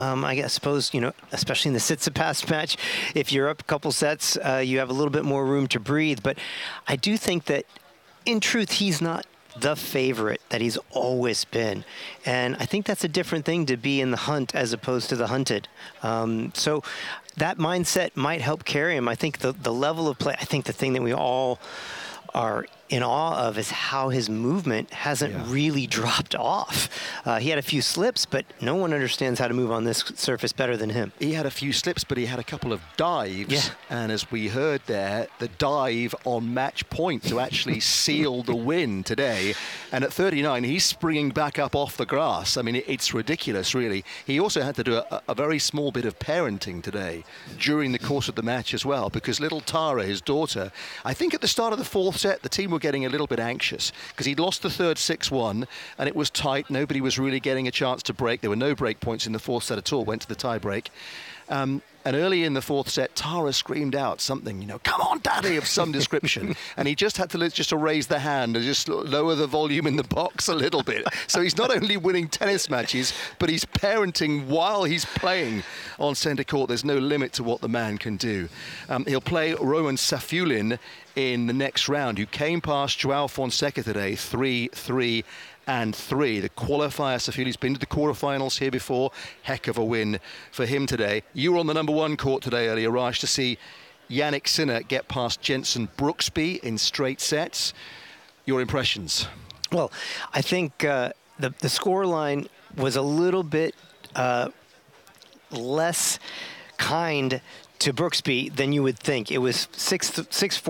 I suppose, especially in the Tsitsipas match, if you're up a couple sets, you have a little bit more room to breathe. But I do think that, in truth, he's not the favorite that he's always been. And I think that's a different thing to be in the hunt as opposed to the hunted. So that mindset might help carry him. I think the level of play, I think the thing that we all are in awe of is how his movement hasn't really dropped off. He had a few slips, but no one understands how to move on this surface better than him. He had a few slips, but he had a couple of dives. Yeah. And as we heard there, the dive on match point to actually seal the win today. And at 39, he's springing back up off the grass. I mean, it's ridiculous, really. He also had to do a very small bit of parenting today during the course of the match as well, because little Tara, his daughter, I think at the start of the fourth set, the team were getting a little bit anxious because he'd lost the third 6-1 and it was tight. Nobody was really getting a chance to break. There were no break points in the fourth set at all, went to the tie break. And early in the fourth set, Tara screamed out something, come on, Daddy, of some description. And he just had to raise the hand and just lower the volume in the box a little bit. So he's not only winning tennis matches, but he's parenting while he's playing on centre court. There's no limit to what the man can do. He'll play Roman Safulin in the next round, who came past Joao Fonseca today, 3-3. And 3. The qualifier, Safuli's been to the quarterfinals here before. Heck of a win for him today. You were on the number one court today earlier, Raj, to see Jannik Sinner get past Jenson Brooksby in straight sets. Your impressions? Well, I think the scoreline was a little bit less kind to Brooksby than you would think. It was 6-4,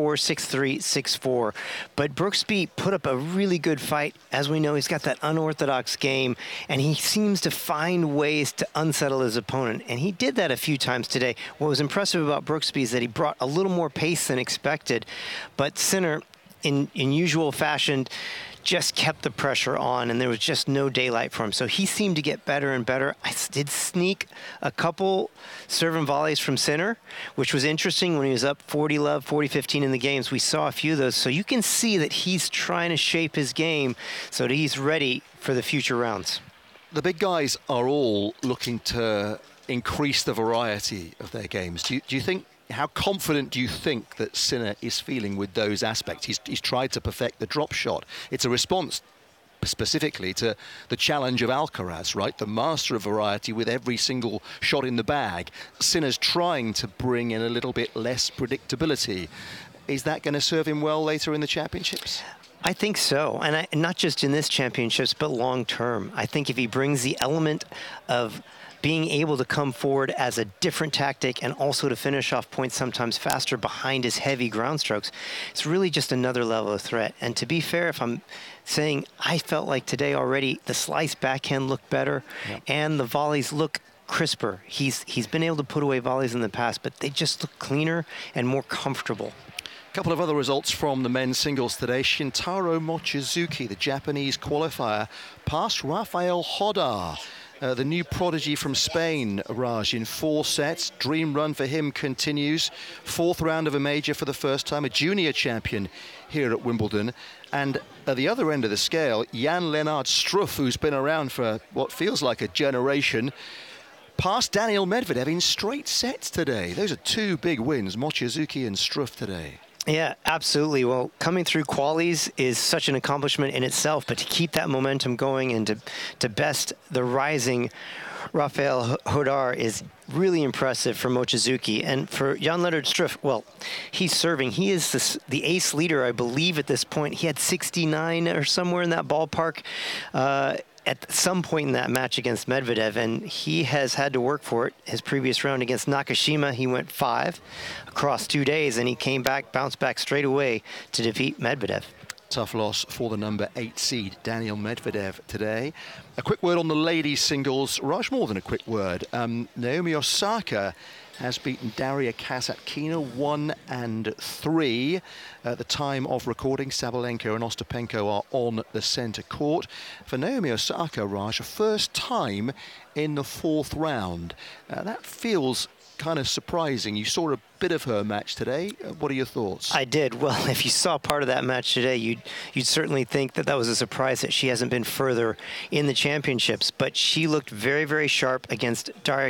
6-3, 6-4. But Brooksby put up a really good fight. As we know, he's got that unorthodox game, and he seems to find ways to unsettle his opponent. And he did that a few times today. What was impressive about Brooksby is that he brought a little more pace than expected. But Sinner, in usual fashion, just kept the pressure on, and there was just no daylight for him. So he seemed to get better and better. I did sneak a couple serve and volleys from Sinner, which was interesting when he was up 40-love, 40-15 in the games. We saw a few of those. So you can see that he's trying to shape his game so that he's ready for the future rounds. The big guys are all looking to increase the variety of their games. Do you think, how confident do you think that Sinner is feeling with those aspects? He's tried to perfect the drop shot. It's a response specifically to the challenge of Alcaraz, right? The master of variety with every single shot in the bag. Sinner's trying to bring in a little bit less predictability. Is that going to serve him well later in the championships? I think so, and not just in this championships, but long term. I think if he brings the element of being able to come forward as a different tactic and also to finish off points sometimes faster behind his heavy ground strokes, it's really just another level of threat. And to be fair, if I'm saying I felt like today already the slice backhand looked better and the volleys look crisper. He's been able to put away volleys in the past, but they just look cleaner and more comfortable. A couple of other results from the men's singles today. Shintaro Mochizuki, the Japanese qualifier, passed Rafael Hodar. The new prodigy from Spain, Raj, in 4 sets. Dream run for him continues. 4th round of a major for the first time, a junior champion here at Wimbledon. And at the other end of the scale, Jan-Lennard Struff, who's been around for what feels like a generation, passed Daniil Medvedev in straight sets today. Those are 2 big wins, Mochizuki and Struff today. Yeah, absolutely. Well, coming through qualies is such an accomplishment in itself, but to keep that momentum going and to best the rising Rafael Hodar is really impressive for Mochizuki. And for Jan-Lennard Struff, well, he's serving. He is the ace leader, I believe, at this point. He had 69 or somewhere in that ballpark at some point in that match against Medvedev, and he has had to work for it. His previous round against Nakashima, he went 5 across 2 days, and he came back, bounced back straight away to defeat Medvedev. Tough loss for the number 8 seed, Daniil Medvedev, today. A quick word on the ladies' singles. Raj, more than a quick word. Naomi Osaka has beaten Daria Kasatkina 1-3. At the time of recording, Sabalenka and Ostapenko are on the centre court. For Naomi Osaka, Raj, a first time in the 4th round. That feels kind of surprising. You saw a bit of her match today. What are your thoughts? I did. Well, if you saw part of that match today, you'd certainly think that was a surprise that she hasn't been further in the championship. championships, but she looked very, very sharp against Daria